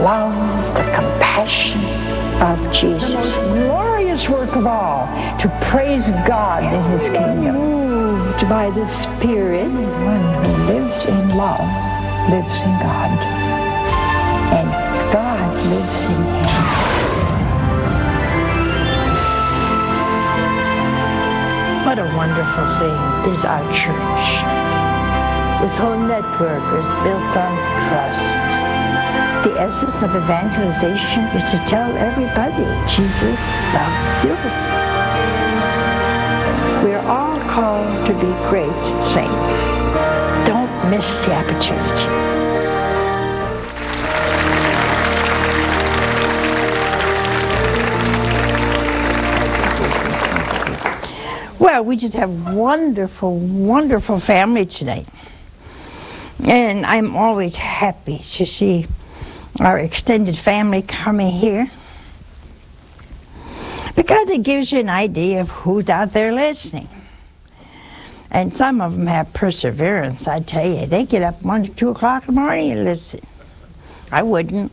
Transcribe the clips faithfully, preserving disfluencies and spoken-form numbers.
love, the compassion of Jesus. The most glorious work of all, to praise God in His kingdom. Moved by the Spirit, one who lives in love lives in God, and God lives in him. What a wonderful thing is our church. This whole network is built on trust. The essence of evangelization is to tell everybody Jesus loves you. We are all called to be great saints. Don't miss the opportunity. Well, we just have wonderful, wonderful family today. And I'm always happy to see our extended family coming here, because it gives you an idea of who's out there listening. And some of them have perseverance, I tell you. They get up one to two o'clock in the morning and listen. I wouldn't.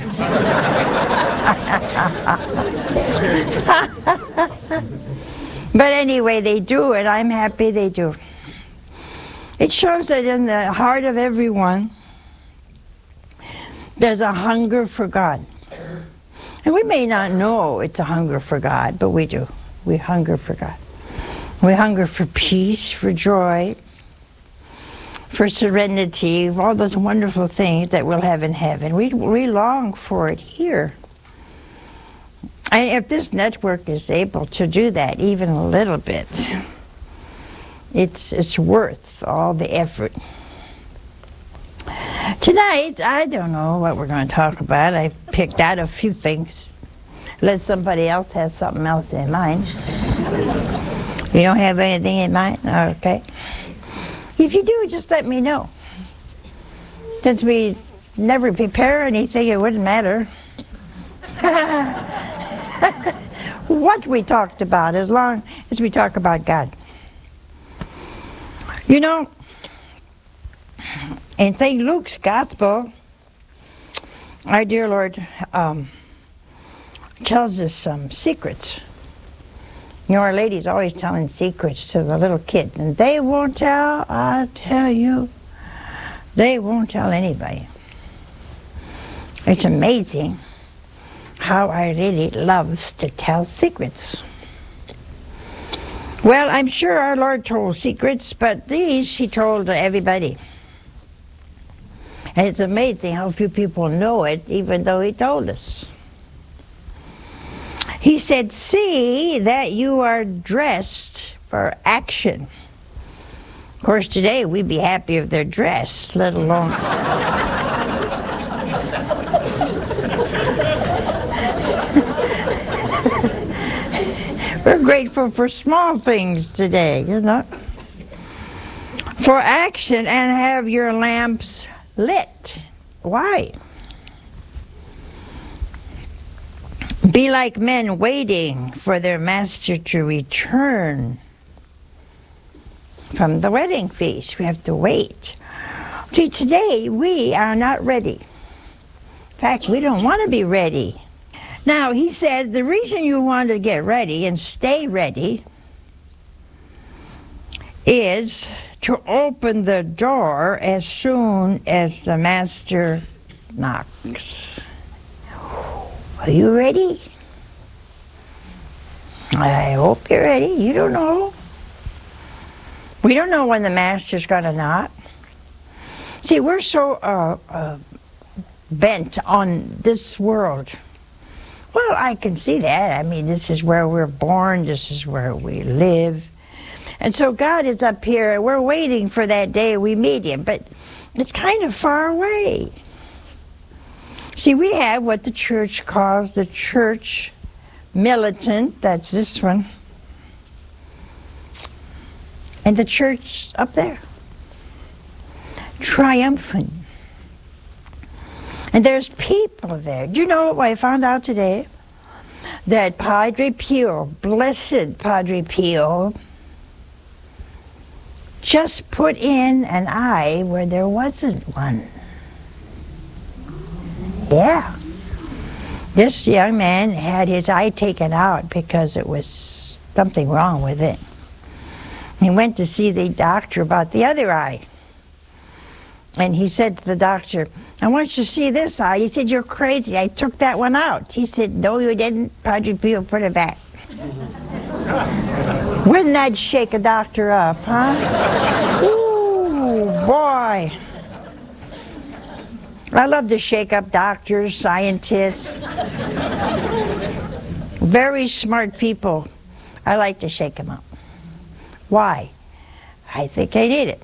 But anyway, they do it. I'm happy they do. It shows that in the heart of everyone, there's a hunger for God. And we may not know it's a hunger for God, but we do. We hunger for God. We hunger for peace, for joy, for serenity, all those wonderful things that we'll have in heaven. We, we long for it here. And if this network is able to do that even a little bit, it's, it's worth all the effort. Tonight, I don't know what we're going to talk about. I picked out a few things, unless somebody else has something else in mind. You don't have anything in mind? Okay. If you do, just let me know. Since we never prepare anything, it wouldn't matter what we talked about, as long as we talk about God. You know, in Saint Luke's Gospel, our dear Lord um, tells us some secrets. You know, Our Lady's always telling secrets to the little kids, and they won't tell, I tell you, they won't tell anybody. It's amazing how Our Lady loves to tell secrets. Well, I'm sure our Lord told secrets, but these He told to everybody. And it's amazing how few people know it, even though He told us. He said, see that you are dressed for action. Of course, today we'd be happy if they're dressed, let alone... We're grateful for small things today, you know. For action, and have your lamps lit. Why? Be like men waiting for their master to return from the wedding feast. We have to wait. See, today we are not ready. In fact, we don't want to be ready. Now, he said the reason you want to get ready and stay ready is to open the door as soon as the master knocks. Are you ready? I hope you're ready. You don't know. We don't know when the master's going to knock. See, we're so uh, uh, bent on this world. Well, I can see that. I mean, this is where we're born. This is where we live. And so God is up here, and we're waiting for that day we meet Him. But it's kind of far away. See, we have what the church calls the church militant. That's this one. And the church up there. Triumphant. And there's people there. Do you know what I found out today? That Padre Pio, blessed Padre Pio, just put in an eye where there wasn't one. Yeah. This young man had his eye taken out because it was something wrong with it. He went to see the doctor about the other eye. And he said to the doctor, I want you to see this eye. He said, you're crazy. I took that one out. He said, no, you didn't. Padre Pio put it back. Wouldn't that shake a doctor up, huh? Ooh, boy. I love to shake up doctors, scientists. Very smart people. I like to shake them up. Why? I think I need it.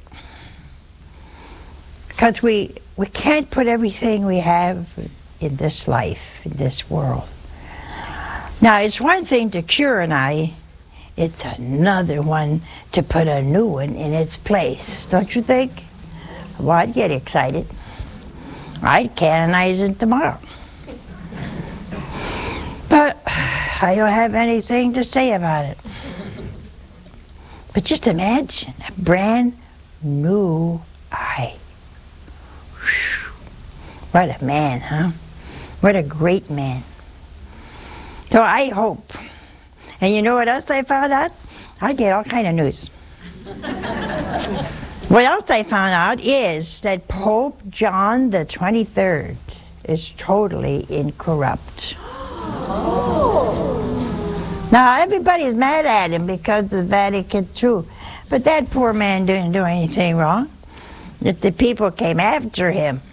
Because we, we can't put everything we have in this life, in this world. Now, it's one thing to cure an eye. It's another one to put a new one in its place. Don't you think? Well, I'd get excited. I'd canonize it tomorrow. But I don't have anything to say about it. But just imagine a brand new eye. What a man, huh? What a great man. So I hope. And you know what else I found out? I get all kind of news. What else I found out is that Pope John the twenty-third is totally incorrupt. Now everybody's mad at him because of the Vatican two. But that poor man didn't do anything wrong. That the people came after him.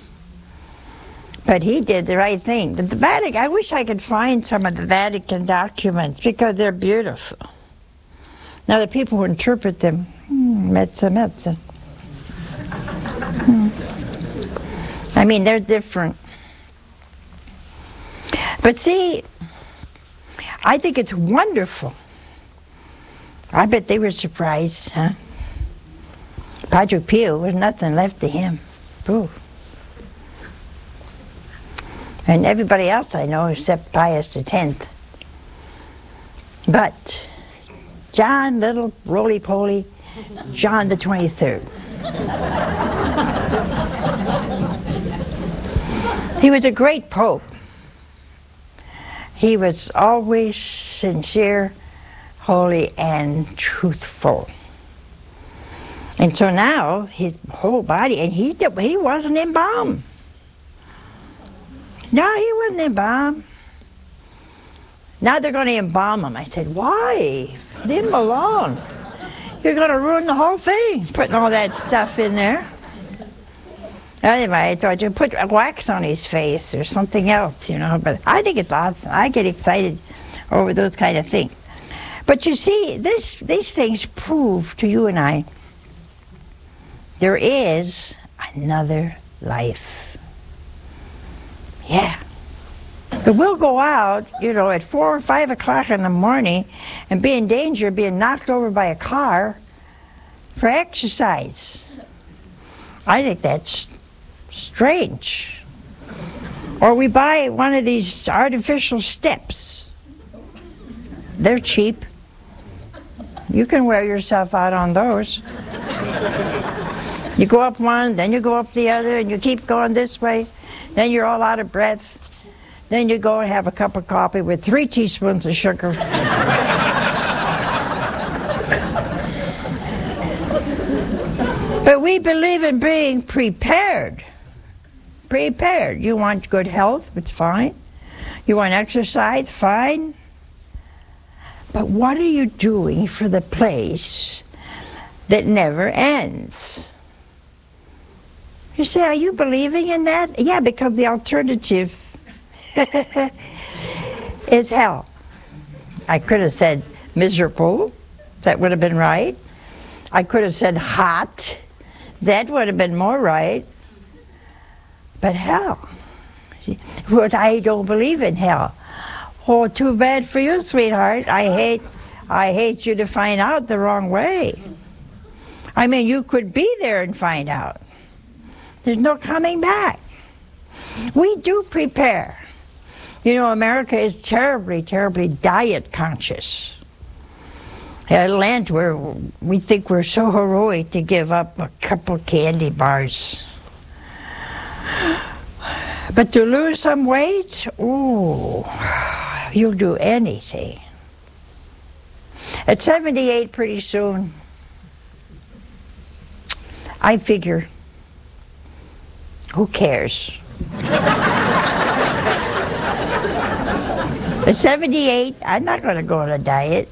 But he did the right thing. The Vatican, I wish I could find some of the Vatican documents because they're beautiful. Now the people who interpret them, hmm, mezza mezza. Hmm. I mean, they're different. But see, I think it's wonderful. I bet they were surprised, huh? Padre Pio, was nothing left to him. Ooh. And everybody else I know except Pius the tenth. But John, little roly-poly, John the twenty-third. He was a great pope. He was always sincere, holy, and truthful. And so now his whole body, and he he wasn't embalmed. No, he wasn't embalmed. Now they're going to embalm him. I said, why? Leave him alone. You're going to ruin the whole thing, putting all that stuff in there. Anyway, I thought you'd put wax on his face or something else, you know. But I think it's awesome. I get excited over those kind of things. But you see, this, these things prove to you and I there is another life. Yeah. But we'll go out, you know, at four or five o'clock in the morning and be in danger of being knocked over by a car for exercise. I think that's strange. Or we buy one of these artificial steps. They're cheap. You can wear yourself out on those. You go up one, then you go up the other, and you keep going this way. Then you're all out of breath. Then you go and have a cup of coffee with three teaspoons of sugar. But we believe in being prepared. Prepared. You want good health? It's fine. You want exercise? Fine. But what are you doing for the place that never ends? You say, are you believing in that? Yeah, because the alternative is hell. I could have said miserable. That would have been right. I could have said hot. That would have been more right. But hell. But I don't believe in hell. Oh, too bad for you, sweetheart. I hate, I hate you to find out the wrong way. I mean, you could be there and find out. There's no coming back. We do prepare. You know, America is terribly, terribly diet conscious. A land where we think we're so heroic to give up a couple candy bars. But to lose some weight, ooh, you'll do anything. At seventy-eight, pretty soon, I figure, who cares? At seventy-eight, I'm not going to go on a diet.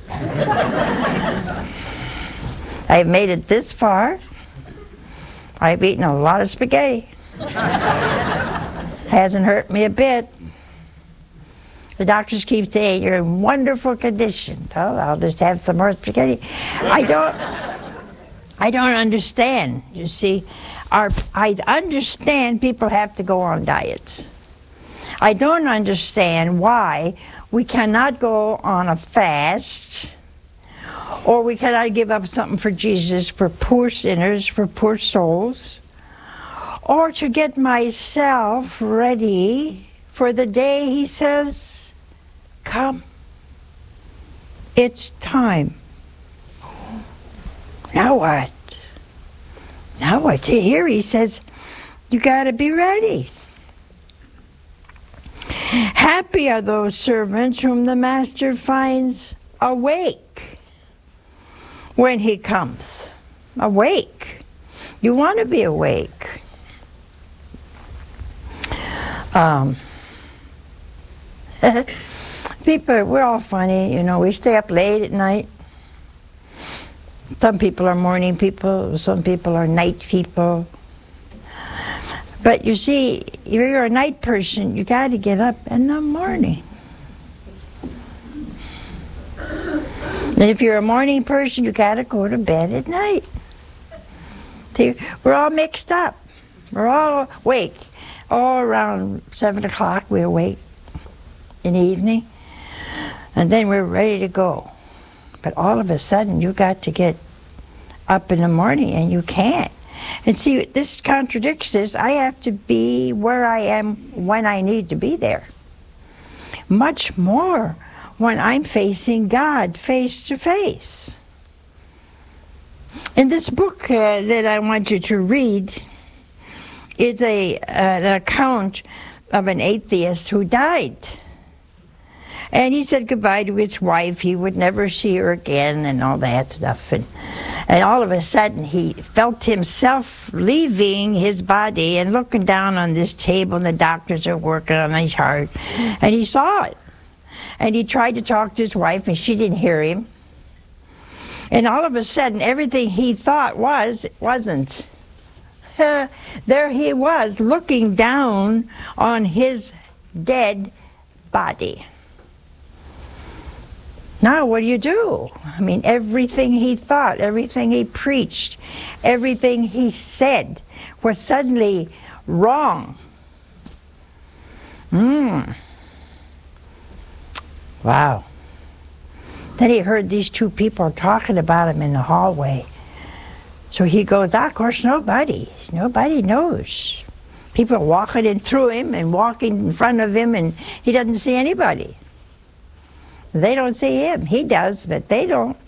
I've made it this far. I've eaten a lot of spaghetti. Hasn't hurt me a bit. The doctors keep saying you're in wonderful condition. Oh, I'll just have some more spaghetti. I don't. I don't understand. You see, our I understand people have to go on diets. I don't understand why we cannot go on a fast, or we cannot give up something for Jesus, for poor sinners, for poor souls, or to get myself ready for the day he says, come, it's time. Now what? Now what? Here he says, you got to be ready. Happy are those servants whom the master finds awake when he comes. Awake. You want to be awake. Um, people, we're all funny, you know, we stay up late at night. Some people are morning people, some people are night people. But you see, if you're a night person, you got to get up in the morning. And if you're a morning person, you got to go to bed at night. See, we're all mixed up. We're all awake. All around seven o'clock, we awake in the evening, and then we're ready to go. But all of a sudden, you got to get up in the morning, and you can't. And see, this contradicts this. I have to be where I am when I need to be there. Much more when I'm facing God face to face. In this book uh, that I want you to read is a, uh, an account of an atheist who died. And he said goodbye to his wife. He would never see her again and all that stuff. And, and all of a sudden he felt himself leaving his body and looking down on this table, and the doctors are working on his heart. And he saw it. And he tried to talk to his wife, and she didn't hear him. And all of a sudden, everything he thought was, it wasn't. Uh, there he was, looking down on his dead body. Now, what do you do? I mean, everything he thought, everything he preached, everything he said was suddenly wrong. Hmm. Wow. Then he heard these two people talking about him in the hallway. So he goes, ah, of course, nobody. Nobody knows. People walking in through him and walking in front of him, and he doesn't see anybody. They don't see him. He does, but they don't.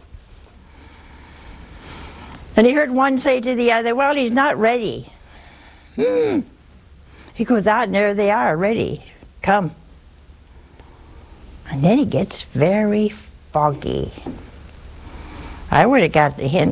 And he heard one say to the other, well, he's not ready. Hmm. He goes out, and there they are, ready. Come. And then he gets very foggy. I would have got the hint.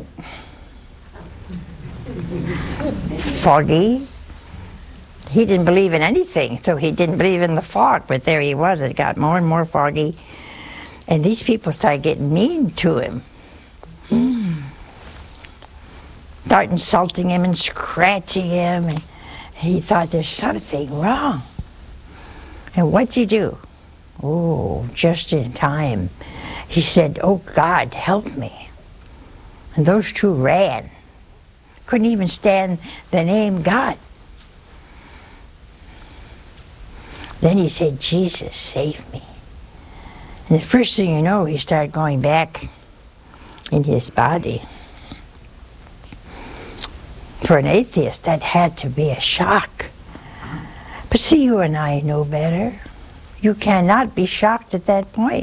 Foggy. He didn't believe in anything, so he didn't believe in the fog, but there he was. It got more and more foggy. And these people started getting mean to him. Mm. Start insulting him and scratching him. And he thought there's something wrong. And what's he do? Oh, just in time. He said, oh, God, help me. And those two ran. Couldn't even stand the name God. Then he said, Jesus, save me. And the first thing you know, he started going back in his body. For an atheist, that had to be a shock. But see, you and I know better. You cannot be shocked at that point.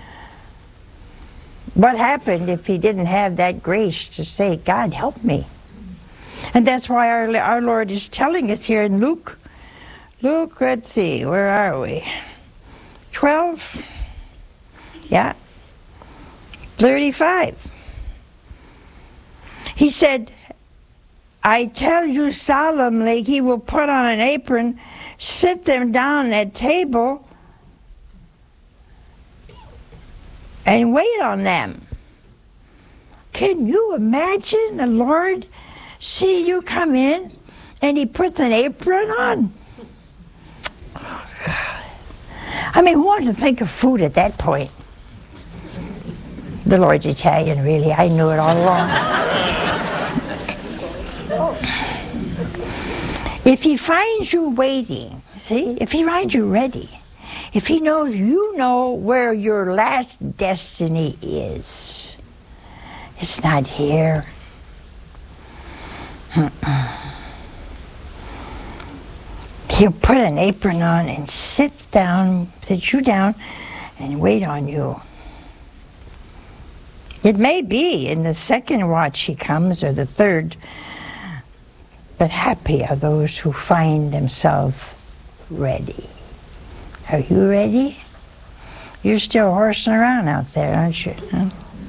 What happened if he didn't have that grace to say, God, help me? And that's why our, our Lord is telling us here in Luke, Luke, let's see, where are we? twelve? Yeah. thirty-five. He said, I tell you solemnly, he will put on an apron, sit them down at table, and wait on them. Can you imagine the Lord see you come in and he puts an apron on? Oh, God. I mean, who wants to think of food at that point? The Lord's Italian, really. I knew it all along. If he finds you waiting, see, if he finds you ready, if he knows you know where your last destiny is, it's not here. Uh-uh. He'll put an apron on and sit down, sit you down, and wait on you. It may be in the second watch he comes, or the third, but happy are those who find themselves ready. Are you ready? You're still horsing around out there, aren't you? Huh?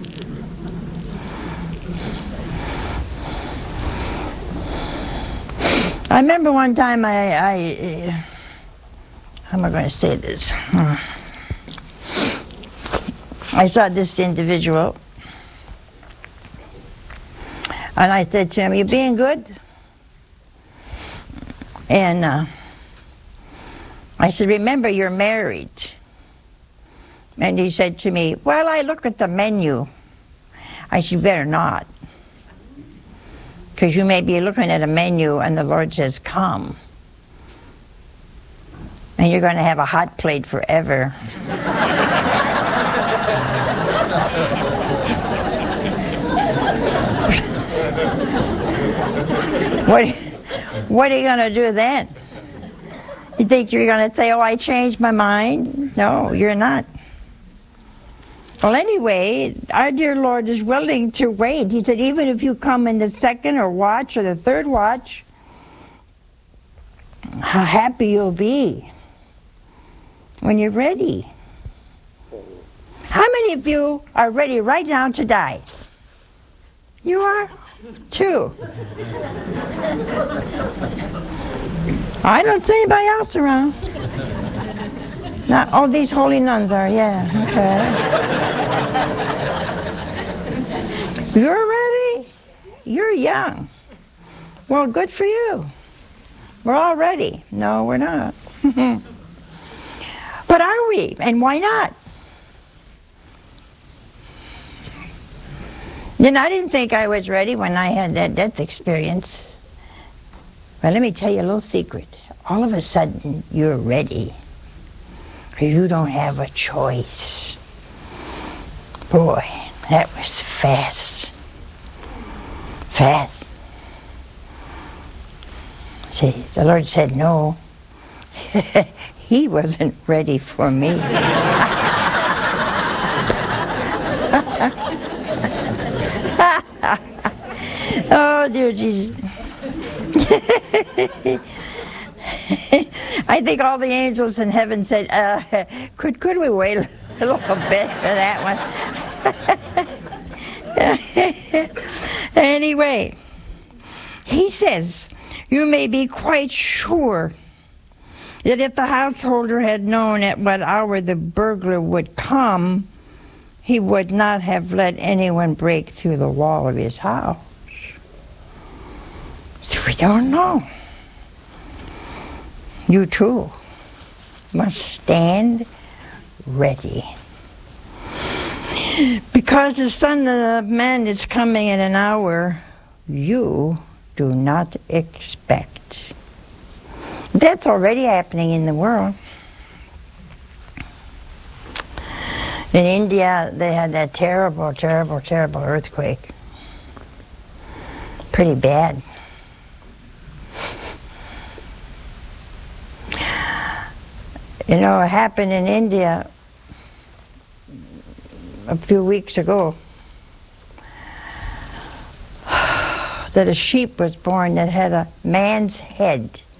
I remember one time I, I uh, how am I going to say this? Hmm. I saw this individual, and I said to him, you being good? And uh, I said, remember, you're married. And he said to me, well, I look at the menu. I said, you better not. Because you may be looking at a menu and the Lord says, come. And you're going to have a hot plate forever. What, what are you going to do then? You think you're going to say, oh, I changed my mind? No, you're not. Well, anyway, our dear Lord is willing to wait. He said, even if you come in the second or watch or the third watch, how happy you'll be when you're ready. How many of you are ready right now to die? You are? Two. I don't see anybody else around. Not all these holy nuns are, yeah, okay. You're ready? You're young. Well, good for you. We're all ready. No, we're not. But are we? And why not? Then I didn't think I was ready when I had that death experience. But let me tell you a little secret. All of a sudden, you're ready. You don't have a choice. Boy, that was fast. Fast. See, the Lord said no. He wasn't ready for me. Oh, dear Jesus. I think all the angels in heaven said, uh, could, could we wait a little bit for that one? Anyway, he says, you may be quite sure that if the householder had known at what hour the burglar would come, he would not have let anyone break through the wall of his house. So we don't know. You too must stand ready. Because the Son of Man is coming in an hour you do not expect. That's already happening in the world. In India, they had that terrible, terrible, terrible earthquake. Pretty bad. You know, it happened in India a few weeks ago that a sheep was born that had a man's head